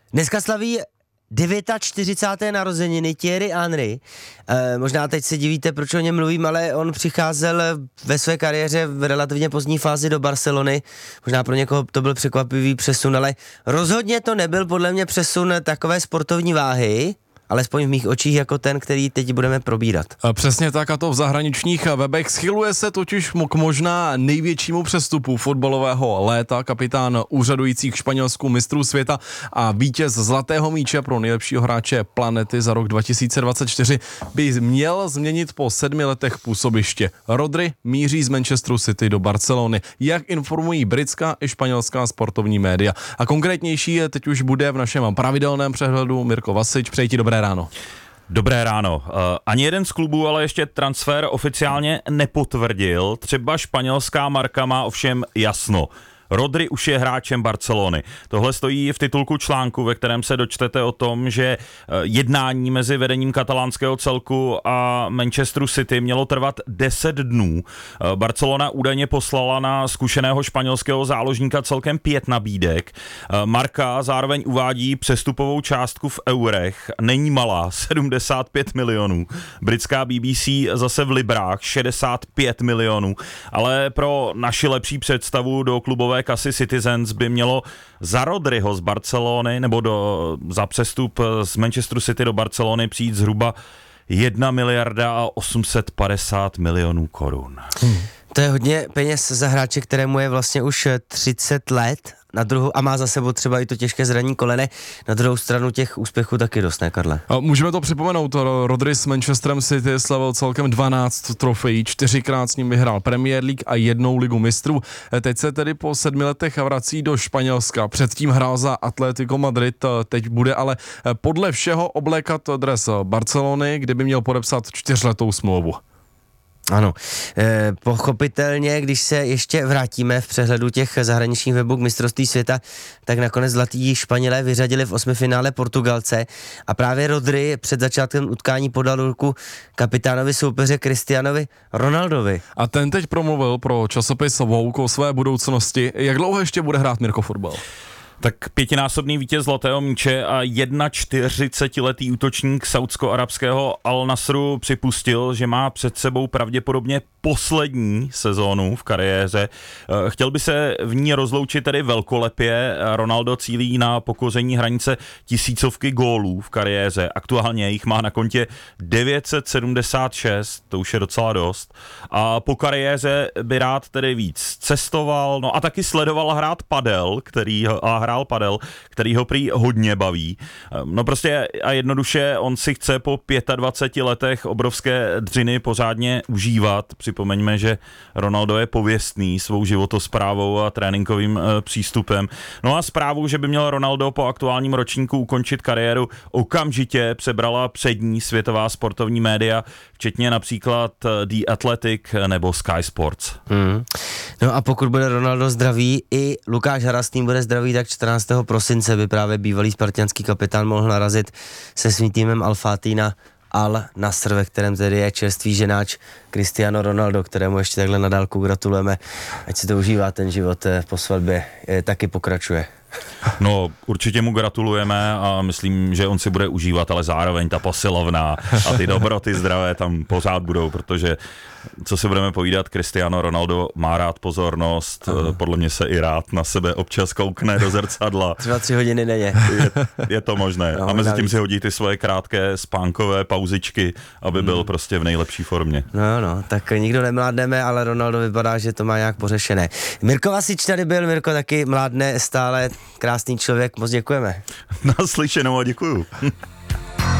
Dneska slaví 49. narozeniny Thierry Henry. Možná teď se divíte, proč o něm mluvím, ale on přicházel ve své kariéře v relativně pozdní fázi do Barcelony. Možná pro někoho to byl překvapivý přesun, ale rozhodně to nebyl podle mě přesun takové sportovní váhy, alespoň v mých očích jako ten, který teď budeme probírat. Přesně tak, a to v zahraničních webech. Schyluje se totiž k možná největšímu přestupu fotbalového léta. Kapitán úřadujících španělských mistrů světa a vítěz zlatého míče pro nejlepšího hráče planety za rok 2024 by měl změnit po 7 letech působiště. Rodri míří z Manchesteru City do Barcelony, jak informují britská i španělská sportovní média. A konkrétnější teď už bude v našem pravidelném přehledu Mirko Vasič. Přeji ti dobré ráno. Dobré ráno. Ani jeden z klubů ale ještě transfer oficiálně nepotvrdil. Třeba španělská Marca má ovšem jasno. Rodri už je hráčem Barcelony. Tohle stojí v titulku článku, ve kterém se dočtete o tom, že jednání mezi vedením katalánského celku a Manchesteru City mělo trvat 10 dnů. Barcelona údajně poslala na zkušeného španělského záložníka celkem 5 nabídek. Marca zároveň uvádí přestupovou částku v eurech. Není malá, 75 milionů. Britská BBC zase v librách 65 milionů. Ale pro naši lepší představu do klubové kasy Citizens by mělo za Rodriho z Barcelony nebo za přestup z Manchesteru City do Barcelony přijít zhruba 1 miliarda a 850 milionů korun. To je hodně peněz za hráče, kterému je vlastně už 30 let a má za sebou třeba i to těžké zranění kolene. Na druhou stranu těch úspěchů taky dost, ne, Karle? A můžeme to připomenout, Rodri s Manchesterem City slavil celkem 12 trofejí, 4krát s ním vyhrál Premier League a 1 ligu mistrů. Teď se tedy po 7 letech vrací do Španělska. Předtím hrál za Atletico Madrid, teď bude ale podle všeho oblékat dres Barcelony, kde by měl podepsat 4letou smlouvu. Ano, pochopitelně, když se ještě vrátíme v přehledu těch zahraničních webů k mistrovství světa, tak nakonec zlatí Španělé vyřadili v 8. finále Portugalce a právě Rodri před začátkem utkání podal ruku kapitánovi soupeře Cristianovi Ronaldovi. A ten teď promluvil pro časopis Vogue o své budoucnosti. Jak dlouho ještě bude hrát Mirko fotbal? Tak 5násobný vítěz zlatého míče a 41letý útočník saudsko-arabského Al-Nasru připustil, že má před sebou pravděpodobně poslední sezónu v kariéře. Chtěl by se v ní rozloučit tedy velkolepě. Ronaldo cílí na pokoření hranice 1000 gólů v kariéře. Aktuálně jich má na kontě 976, to už je docela dost. A po kariéře by rád tedy víc cestoval, no a taky sledoval hrát padel, hrál padel, který ho prý hodně baví. No prostě a jednoduše on si chce po 25 letech obrovské dřiny pořádně užívat. Připomeňme, že Ronaldo je pověstný svou životosprávou a tréninkovým přístupem. No a zprávu, že by měl Ronaldo po aktuálním ročníku ukončit kariéru, okamžitě přebrala přední světová sportovní média, včetně například The Athletic nebo Sky Sports. No a pokud bude Ronaldo zdravý, i Lukáš Hara s ním bude zdravý, tak 14. prosince by právě bývalý spartanský kapitán mohl narazit se svým týmem Al-Fatih na Al-Nasr, ve kterém tedy je čerstvý ženáč Cristiano Ronaldo, kterému ještě takhle na dálku gratulujeme. Ať si to užívá ten život po svatbě, taky pokračuje. No, určitě mu gratulujeme a myslím, že on si bude užívat, ale zároveň ta posilovna a ty dobroty zdravé tam pořád budou, protože co si budeme povídat, Cristiano Ronaldo má rád pozornost, podle mě se i rád na sebe občas koukne do zrcadla. Třeba 3 hodiny denně. Je to možné. No, a mezi tím si hodí ty svoje krátké spánkové pauzičky, aby byl prostě v nejlepší formě. No, tak nikdo nemládneme, ale Ronaldo vypadá, že to má nějak pořešené. Mirko Vasič tady byl, Mirko taky mládne stále, krásný člověk, moc děkujeme. Naslyšenou a děkuju.